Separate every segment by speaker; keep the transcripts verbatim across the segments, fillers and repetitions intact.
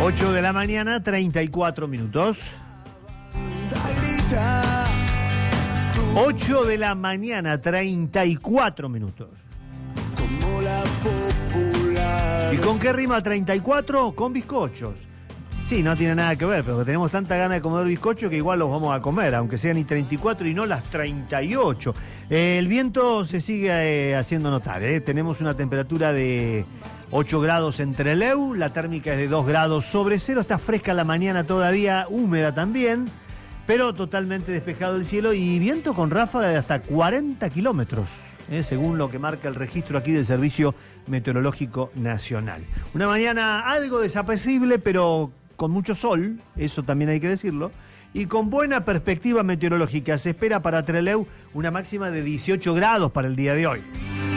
Speaker 1: ocho de la mañana, treinta y cuatro minutos. ocho de la mañana, treinta y cuatro minutos. ¿Y con qué rima treinta y cuatro? Con bizcochos. Sí, no tiene nada que ver, pero tenemos tanta ganas de comer bizcochos que igual los vamos a comer, aunque sean y treinta y cuatro y no las treinta y ocho. Eh, el viento se sigue eh, haciendo notar, ¿eh? Tenemos una temperatura de ocho grados en Trelew, la térmica es de dos grados sobre cero, está fresca la mañana todavía, húmeda también, pero totalmente despejado el cielo y viento con ráfaga de hasta cuarenta kilómetros. Eh, según lo que marca el registro aquí del Servicio Meteorológico Nacional. Una mañana algo desapacible, pero con mucho sol, eso también hay que decirlo, y con buena perspectiva meteorológica. Se espera para Trelew una máxima de dieciocho grados para el día de hoy.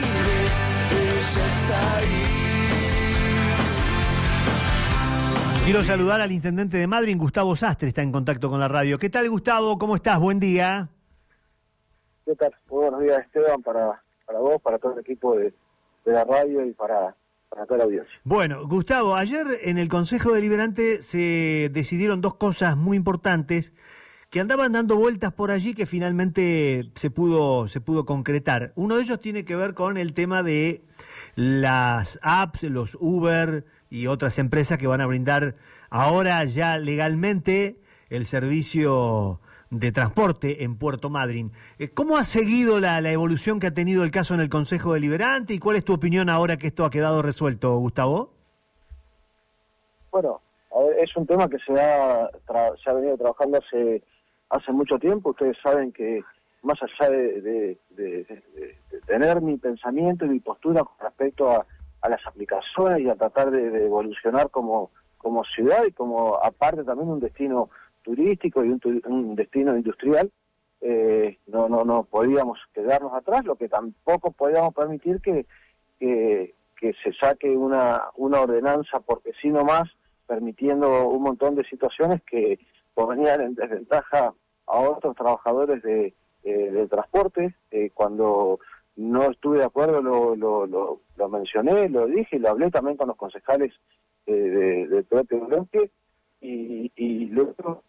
Speaker 1: Quiero saludar al intendente de Madryn, Gustavo Sastre, está en contacto con la radio. ¿Qué tal, Gustavo? ¿Cómo estás? Buen día.
Speaker 2: ¿Qué tal? Muy buenos días, Esteban, para, para vos, para todo el equipo de, de la radio y para, para toda la audiencia.
Speaker 1: Bueno, Gustavo, ayer en el Consejo Deliberante se decidieron dos cosas muy importantes que andaban dando vueltas por allí que finalmente se pudo, se pudo concretar. Uno de ellos tiene que ver con el tema de las apps, los Uber y otras empresas que van a brindar ahora ya legalmente el servicio de transporte en Puerto Madryn. ¿Cómo ha seguido la, la evolución que ha tenido el caso en el Consejo Deliberante y cuál es tu opinión ahora que esto ha quedado resuelto, Gustavo?
Speaker 2: Bueno, a ver, es un tema que se ha, tra- se ha venido trabajando hace, hace mucho tiempo. Ustedes saben que más allá de, de, de, de, de tener mi pensamiento y mi postura con respecto a, a las aplicaciones y a tratar de, de evolucionar como, como ciudad y como aparte también un destino turístico y un, tu- un destino industrial, eh, no no no podíamos quedarnos atrás, lo que tampoco podíamos permitir que que, que se saque una una ordenanza porque sí nomás, permitiendo un montón de situaciones que ponían en desventaja a otros trabajadores de, eh, del transporte. Eh, cuando no estuve de acuerdo lo, lo, lo, lo mencioné, lo dije y lo hablé también con los concejales eh, de, del propio bloque y, y luego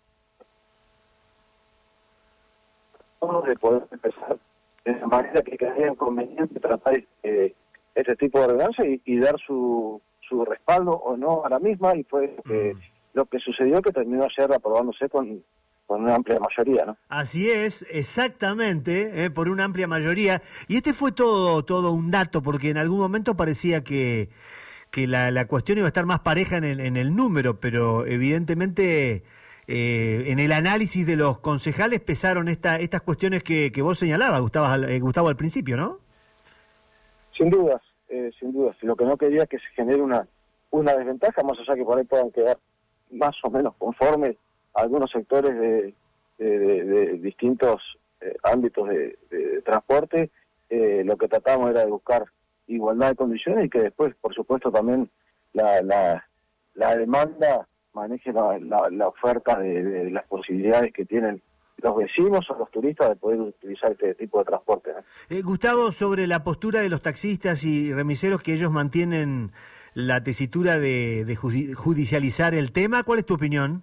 Speaker 2: de poder empezar de la manera que creía conveniente tratar eh, este tipo de ordenanza y, y dar su, su respaldo o no a la misma, y fue eh, mm. lo que sucedió, que terminó ayer aprobándose con, con una amplia mayoría, ¿no?
Speaker 1: Así es, exactamente, eh, por una amplia mayoría. Y este fue todo todo un dato, porque en algún momento parecía que, que la, la cuestión iba a estar más pareja en el, en el número, pero evidentemente Eh, en el análisis de los concejales pesaron esta, estas cuestiones que, que vos señalabas, Gustavo, eh, Gustavo, al principio, ¿no?
Speaker 2: Sin dudas, eh, sin dudas. Lo que no quería es que se genere una, una desventaja, más allá que por ahí puedan quedar más o menos conformes a algunos sectores de, de, de, de distintos eh, ámbitos de, de transporte. Eh, lo que tratamos era de buscar igualdad de condiciones y que después, por supuesto, también la, la, la demanda maneje la, la, la oferta de, de las posibilidades que tienen los vecinos o los turistas de poder utilizar este tipo de transporte, ¿no?
Speaker 1: Eh, Gustavo, sobre la postura de los taxistas y remiseros, que ellos mantienen la tesitura de, de judicializar el tema, ¿cuál es tu opinión?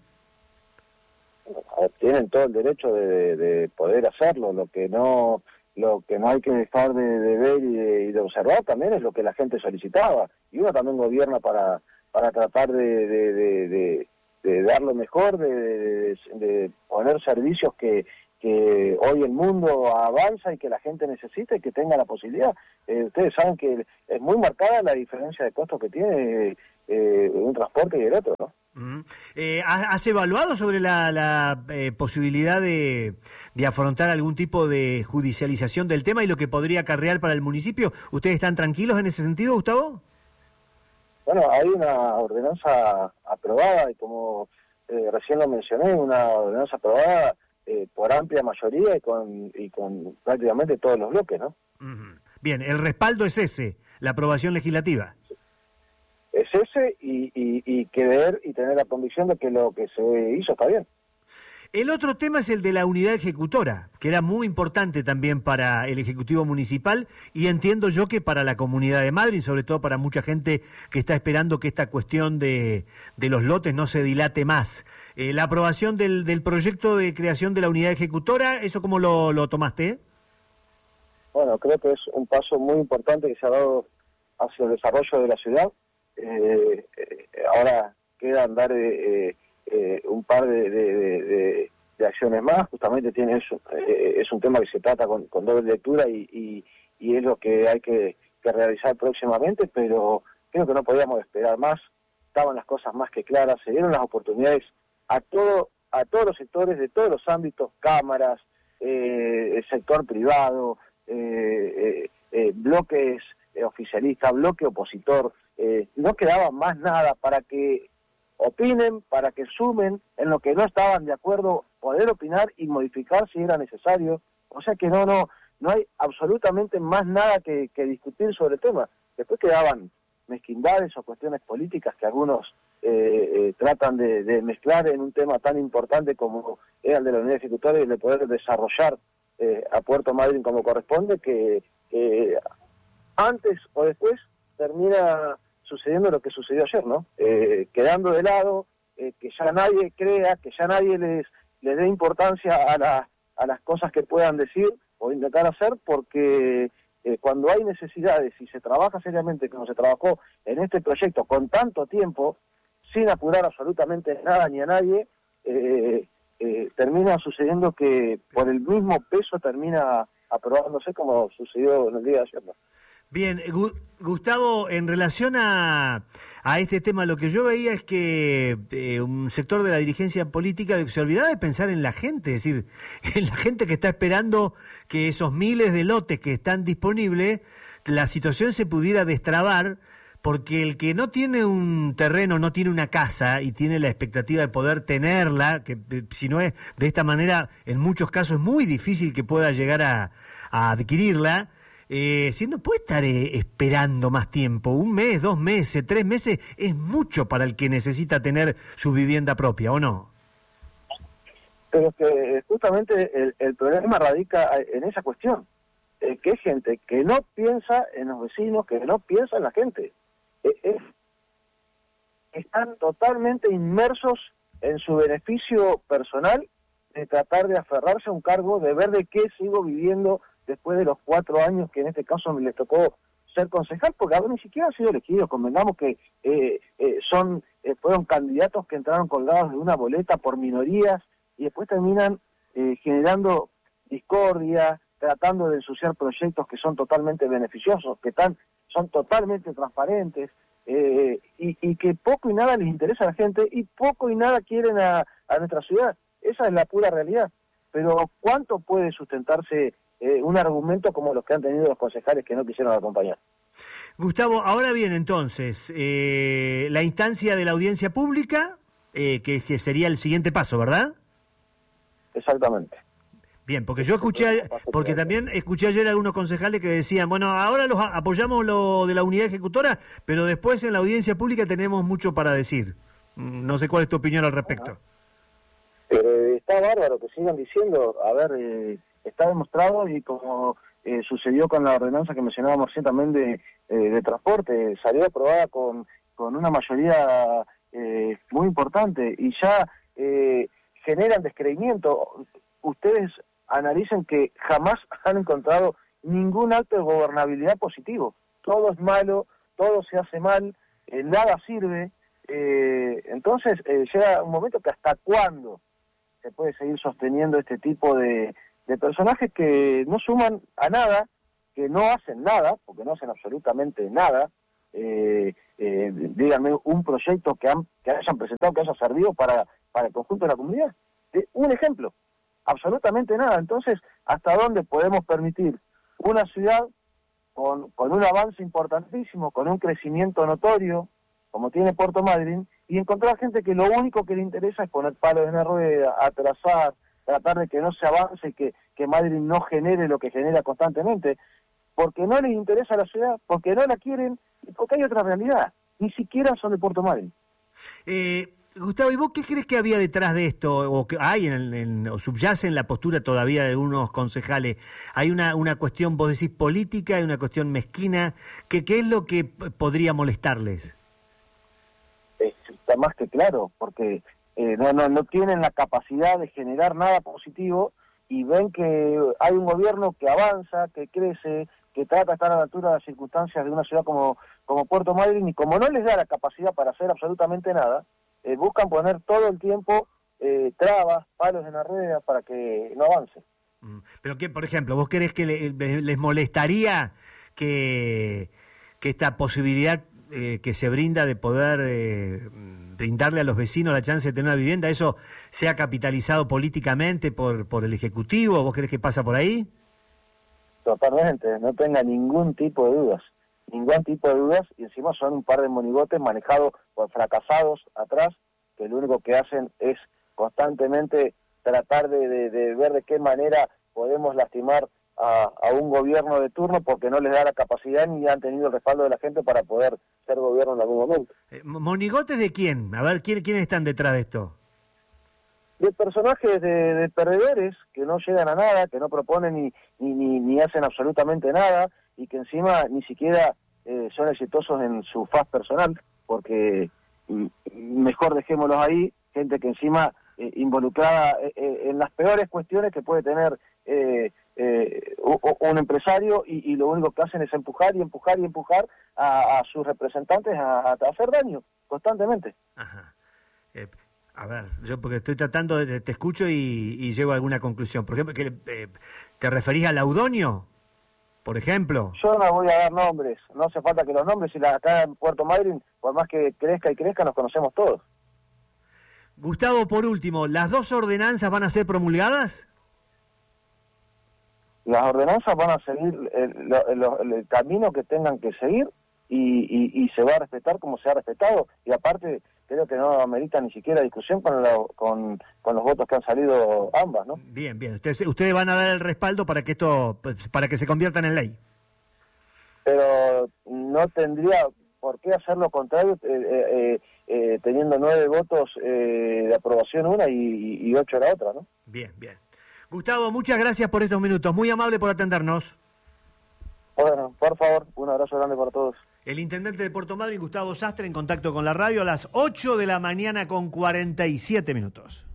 Speaker 2: Tienen todo el derecho de, de, de poder hacerlo. Lo que no lo que no hay que dejar de, de ver y de, y de observar también es lo que la gente solicitaba, y uno también gobierna para para tratar de, de, de, de, de dar lo mejor, de, de, de poner servicios que, que hoy el mundo avanza y que la gente necesita y que tenga la posibilidad. Eh, ustedes saben que es muy marcada la diferencia de costos que tiene eh, un transporte y el otro, ¿no?
Speaker 1: Uh-huh. Eh, ¿Has evaluado sobre la, la eh, posibilidad de, de afrontar algún tipo de judicialización del tema y lo que podría acarrear para el municipio? ¿Ustedes están tranquilos en ese sentido, Gustavo?
Speaker 2: Bueno, hay una ordenanza aprobada y como eh, recién lo mencioné, una ordenanza aprobada eh, por amplia mayoría y con y con prácticamente todos los bloques, ¿no?
Speaker 1: Uh-huh. Bien, el respaldo es ese, la aprobación legislativa.
Speaker 2: Es ese y, y, y creer y tener la convicción de que lo que se hizo está bien.
Speaker 1: El otro tema es el de la unidad ejecutora, que era muy importante también para el Ejecutivo Municipal y entiendo yo que para la Comunidad de Madrid, sobre todo para mucha gente que está esperando que esta cuestión de, de los lotes no se dilate más. Eh, la aprobación del, del proyecto de creación de la unidad ejecutora, ¿eso cómo lo, lo tomaste?
Speaker 2: Bueno, creo que es un paso muy importante que se ha dado hacia el desarrollo de la ciudad. Eh, eh, ahora queda andar eh, eh, un par de, de, de, de acciones más. Justamente tiene eso, eh, es un tema que se trata con, con doble lectura y, y, y es lo que hay que, que realizar próximamente, pero creo que no podíamos esperar más. Estaban las cosas más que claras, se dieron las oportunidades a todo a todos los sectores de todos los ámbitos, cámaras, eh, el sector privado, eh, eh, eh, bloques eh, oficialistas, bloque opositor. Eh, no quedaba más nada para que opinen, para que sumen en lo que no estaban de acuerdo, poder opinar y modificar si era necesario. O sea que no no no hay absolutamente más nada que, que discutir sobre el tema. Después quedaban mezquindades o cuestiones políticas que algunos eh, eh, tratan de, de mezclar en un tema tan importante como era el de la unidad ejecutora y el de poder desarrollar eh, a Puerto Madryn como corresponde, que eh, antes o después termina sucediendo lo que sucedió ayer, ¿no? Eh, quedando de lado, eh, que ya nadie crea, que ya nadie les, les dé importancia a, la, a las cosas que puedan decir o intentar hacer, porque eh, cuando hay necesidades y se trabaja seriamente como se trabajó en este proyecto con tanto tiempo, sin apurar absolutamente nada ni a nadie, eh, eh, termina sucediendo que por el mismo peso termina aprobándose como sucedió en el día de ayer, ¿no?
Speaker 1: Bien, Gu Gustavo, en relación a, a este tema, lo que yo veía es que eh, un sector de la dirigencia política se olvidaba de pensar en la gente, es decir, en la gente que está esperando que esos miles de lotes que están disponibles, la situación se pudiera destrabar, porque el que no tiene un terreno, no tiene una casa y tiene la expectativa de poder tenerla, que si no es de esta manera, en muchos casos es muy difícil que pueda llegar a, a adquirirla. Eh, si no puede estar eh, esperando más tiempo, un mes, dos meses, tres meses, es mucho para el que necesita tener su vivienda propia, ¿o no?
Speaker 2: Pero que justamente el, el problema radica en esa cuestión, eh, que es gente que no piensa en los vecinos, que no piensa en la gente. Eh, es, están totalmente inmersos en su beneficio personal de tratar de aferrarse a un cargo, de ver de qué sigo viviendo después de los cuatro años que en este caso me les tocó ser concejal, porque a ver, ni siquiera han sido elegidos. Convengamos que eh, eh, son eh, fueron candidatos que entraron colgados de una boleta por minorías y después terminan eh, generando discordia, tratando de ensuciar proyectos que son totalmente beneficiosos, que están, son totalmente transparentes, eh, y, y que poco y nada les interesa a la gente y poco y nada quieren a, a nuestra ciudad. Esa es la pura realidad. Pero ¿cuánto puede sustentarse Eh, un argumento como los que han tenido los concejales que no quisieron acompañar?
Speaker 1: Gustavo, ahora bien, entonces, eh, la instancia de la audiencia pública, eh, que, que sería el siguiente paso, ¿verdad?
Speaker 2: Exactamente.
Speaker 1: Bien, porque yo escuché, porque también escuché ayer a algunos concejales que decían, bueno, ahora los apoyamos lo de la unidad ejecutora, pero después en la audiencia pública tenemos mucho para decir. No sé cuál es tu opinión al respecto.
Speaker 2: Eh, está bárbaro que sigan diciendo, a ver... Eh... está demostrado y como eh, sucedió con la ordenanza que mencionábamos recién también de, eh, de transporte, salió aprobada con, con una mayoría eh, muy importante y ya eh, generan descreimiento. Ustedes analicen que jamás han encontrado ningún acto de gobernabilidad positivo. Todo es malo, todo se hace mal, eh, nada sirve. Eh, entonces eh, llega un momento que hasta cuándo se puede seguir sosteniendo este tipo de de personajes que no suman a nada, que no hacen nada, porque no hacen absolutamente nada. Eh, eh, díganme un proyecto que, han, que hayan presentado, que haya servido para, para el conjunto de la comunidad. Eh, un ejemplo, absolutamente nada. Entonces, ¿hasta dónde podemos permitir una ciudad con, con un avance importantísimo, con un crecimiento notorio, como tiene Puerto Madryn, y encontrar gente que lo único que le interesa es poner palos en la rueda, atrasar, tratar de que no se avance, que, que Madryn no genere lo que genera constantemente, porque no les interesa la ciudad, porque no la quieren, y porque hay otra realidad, ni siquiera son de Puerto Madryn.
Speaker 1: Eh, Gustavo, ¿y vos qué crees que había detrás de esto? ¿O que hay en, en, o subyace en la postura todavía de algunos concejales? ¿Hay una, una cuestión, vos decís, política, hay una cuestión mezquina? ¿Qué, qué es lo que p- podría molestarles?
Speaker 2: Está más que claro, porque eh, no, no, no tienen la capacidad de generar nada positivo y ven que hay un gobierno que avanza, que crece, que trata de estar a la altura de las circunstancias de una ciudad como, como Puerto Madryn, y como no les da la capacidad para hacer absolutamente nada, eh, buscan poner todo el tiempo eh, trabas, palos en la rueda para que no avance.
Speaker 1: Pero que, por ejemplo, ¿vos creés que le, les molestaría que, que esta posibilidad eh, que se brinda de poder eh, brindarle a los vecinos la chance de tener una vivienda, eso sea capitalizado políticamente por, por el Ejecutivo? ¿Vos creés que pasa por ahí?
Speaker 2: Totalmente, no tenga ningún tipo de dudas, ningún tipo de dudas, y encima son un par de monigotes manejados por fracasados atrás, que lo único que hacen es constantemente tratar de, de, de ver de qué manera podemos lastimar a, a un gobierno de turno, porque no les da la capacidad ni han tenido el respaldo de la gente para poder ser gobierno en algún momento.
Speaker 1: Eh, ¿Monigotes de quién? A ver, ¿quién, ¿quiénes están detrás de esto?
Speaker 2: De personajes de, de perdedores que no llegan a nada, que no proponen ni, ni, ni, ni hacen absolutamente nada, y que encima ni siquiera eh, son exitosos en su faz personal, porque mm, mejor dejémoslos ahí, gente que encima eh, involucrada eh, eh, en las peores cuestiones que puede tener eh, eh, un empresario, y, y lo único que hacen es empujar y empujar y empujar a, a sus representantes a, a hacer daño constantemente.
Speaker 1: Ajá. Eh, A ver, yo porque estoy tratando, de, te escucho y, y llego a alguna conclusión. Por ejemplo, que, eh, ¿te referís a Laudonio, por ejemplo?
Speaker 2: Yo no voy a dar nombres, no hace falta que los nombres, y la, acá en Puerto Madryn, por más que crezca y crezca, nos conocemos todos.
Speaker 1: Gustavo, por último, ¿las dos ordenanzas van a ser promulgadas?
Speaker 2: Las ordenanzas van a seguir el, el, el, el camino que tengan que seguir, y, y, y se va a respetar como se ha respetado, y aparte creo que no amerita ni siquiera discusión con, la, con, con los votos que han salido ambas, ¿no?
Speaker 1: Bien, bien. Ustedes, ustedes van a dar el respaldo para que esto, para que se conviertan en ley.
Speaker 2: Pero no tendría por qué hacer lo contrario, eh, eh, eh, teniendo nueve votos eh, de aprobación una y, y ocho la otra, ¿no?
Speaker 1: Bien, bien. Gustavo, muchas gracias por estos minutos. Muy amable por atendernos.
Speaker 2: Bueno, por favor, un abrazo grande para todos.
Speaker 1: El intendente de Puerto Madryn, Gustavo Sastre, en contacto con la radio a las ocho de la mañana con cuarenta y siete minutos.